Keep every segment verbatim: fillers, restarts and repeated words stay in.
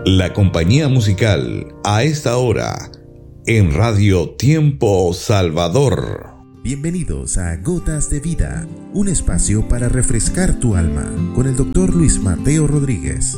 La compañía musical a esta hora en Radio Tiempo Salvador. Bienvenidos a Gotas de Vida, un espacio para refrescar tu alma, con el doctor Luis Mateo Rodríguez.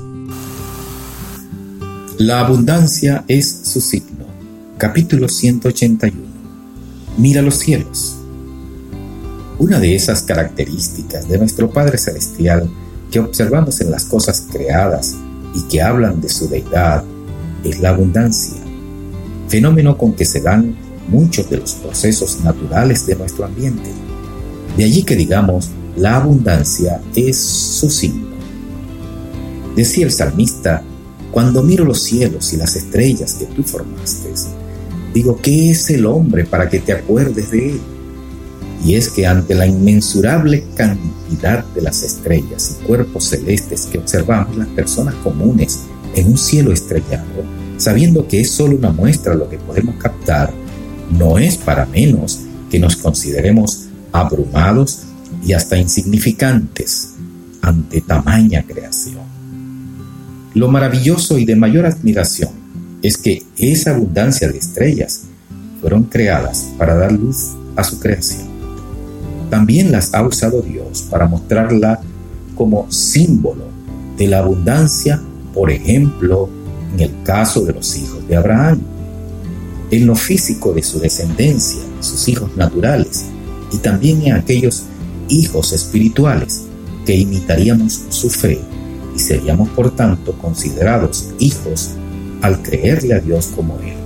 La abundancia es su signo. Capítulo ciento ochenta y uno. Mira los cielos. Una de esas características de nuestro Padre Celestial que observamos en las cosas creadas y que hablan de su deidad es la abundancia, fenómeno con que se dan muchos de los procesos naturales de nuestro ambiente. De allí que digamos, la abundancia es su signo. Decía el salmista: cuando miro los cielos y las estrellas que tú formaste, digo, ¿qué es el hombre para que te acuerdes de él? Y es que ante la inmensurable cantidad de las estrellas y cuerpos celestes que observamos las personas comunes en un cielo estrellado, sabiendo que es solo una muestra lo que podemos captar, no es para menos que nos consideremos abrumados y hasta insignificantes ante tamaña creación. Lo maravilloso y de mayor admiración es que esa abundancia de estrellas fueron creadas para dar luz a su creación. También las ha usado Dios para mostrarla como símbolo de la abundancia, por ejemplo, en el caso de los hijos de Abraham, en lo físico de su descendencia, sus hijos naturales, y también en aquellos hijos espirituales que imitaríamos su fe y seríamos por tanto considerados hijos al creerle a Dios como Él.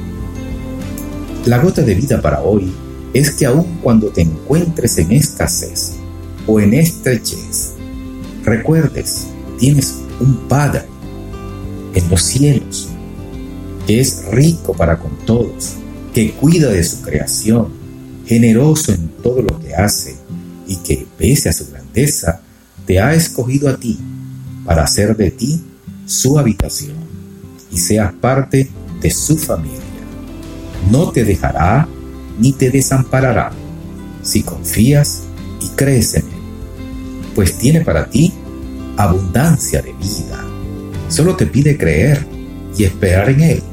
La gota de vida para hoy es que aun cuando te encuentres en escasez o en estrechez, recuerdes, tienes un Padre en los cielos que es rico para con todos, que cuida de su creación, generoso en todo lo que hace y que, pese a su grandeza, te ha escogido a ti para hacer de ti su habitación y seas parte de su familia. No te dejará ni te desamparará si confías y crees en Él, pues tiene para ti abundancia de vida. Solo te pide creer y esperar en Él.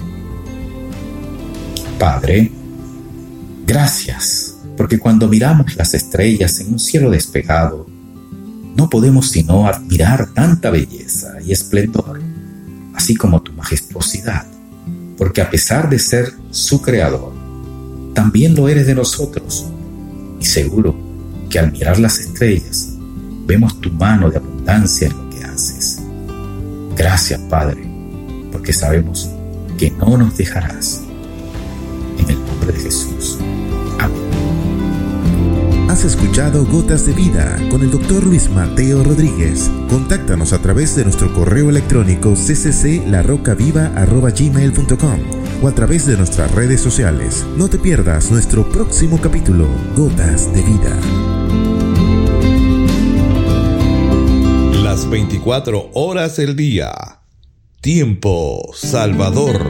Padre, gracias, porque cuando miramos las estrellas en un cielo despejado, no podemos sino admirar tanta belleza y esplendor, así como tu majestuosidad, porque a pesar de ser su creador, también lo eres de nosotros, y seguro que al mirar las estrellas, vemos tu mano de abundancia en lo que haces. Gracias, Padre, porque sabemos que no nos dejarás. En el nombre de Jesús. Amén. Has escuchado Gotas de Vida con el doctor Luis Mateo Rodríguez. Contáctanos a través de nuestro correo electrónico c c c la roca viva arroba gmail punto com o a través de nuestras redes sociales. No te pierdas nuestro próximo capítulo, Gotas de Vida. Las veinticuatro horas del día. Tiempo Salvador.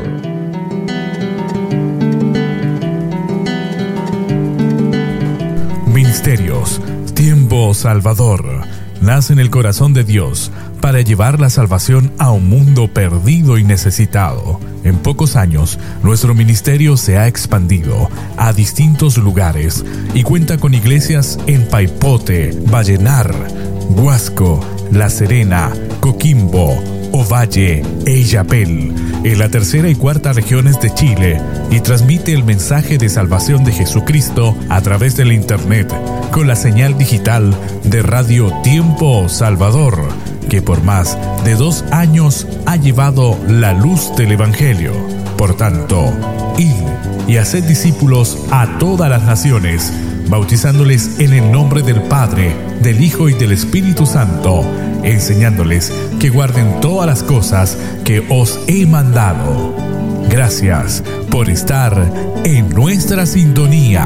Ministerios Tiempo Salvador nace en el corazón de Dios para llevar la salvación a un mundo perdido y necesitado. En pocos años, nuestro ministerio se ha expandido a distintos lugares y cuenta con iglesias en Paipote, Vallenar, Huasco, La Serena, Coquimbo, Ovalle e Illapel, en la tercera y cuarta regiones de Chile, y transmite el mensaje de salvación de Jesucristo a través del Internet, con la señal digital de Radio Tiempo Salvador, que por más de dos años ha llevado la luz del Evangelio. Por tanto, id y haced discípulos a todas las naciones, bautizándoles en el nombre del Padre, del Hijo y del Espíritu Santo, enseñándoles que guarden todas las cosas que os he mandado. Gracias por estar en nuestra sintonía.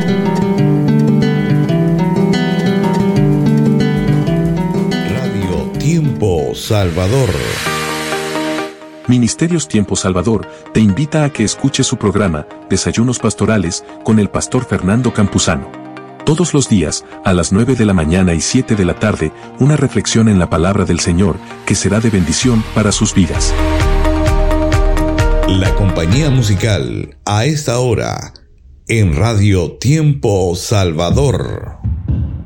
Radio Tiempo Salvador. Ministerios Tiempo Salvador te invita a que escuches su programa Desayunos Pastorales con el pastor Fernando Campuzano. Todos los días, a las nueve de la mañana y siete de la tarde, una reflexión en la palabra del Señor que será de bendición para sus vidas. La compañía musical a esta hora en Radio Tiempo Salvador.